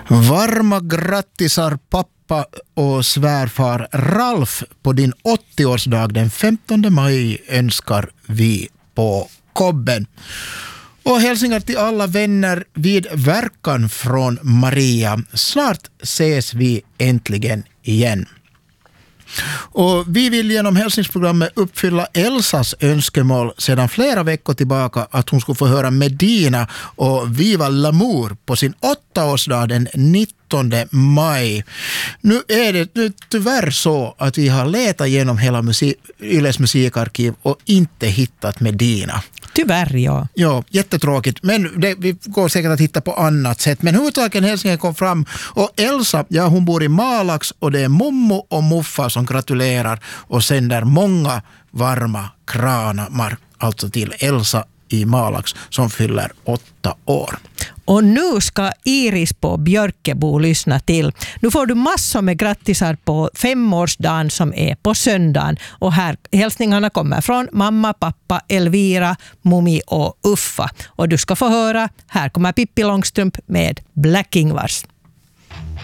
Varma grattisar pappa och svärfar Ralf på din 80-årsdag den 15 maj önskar vi på Kobben. Och hälsningar till alla vänner vid verkan från Maria. Snart ses vi äntligen igen. Och vi vill genom hälsningsprogrammet uppfylla Elsas önskemål sedan flera veckor tillbaka att hon skulle få höra Medina och Viva L'amour på sin 8-årsdag den 19 maj. Nu är det tyvärr så att vi har letat igenom hela Yles musikarkiv och inte hittat Medina. Tyvärr, ja. Ja, jättetråkigt. Men vi går säkert att hitta på annat sätt. Men huvudtagen hälsningen kom fram. Och Elsa, ja, hon bor i Malax och det är mommo och muffa som gratulerar och sänder många varma kramar. Alltså till Elsa i Malax som fyller 8 år. Och nu ska Iris på Björkebo lyssna till. Nu får du massor med grattisar på 5-årsdagen som är på söndagen. Och här hälsningarna kommer från mamma, pappa, Elvira, Mumi och Uffa. Och du ska få höra, här kommer Pippi Långstrump med Black Ingvars.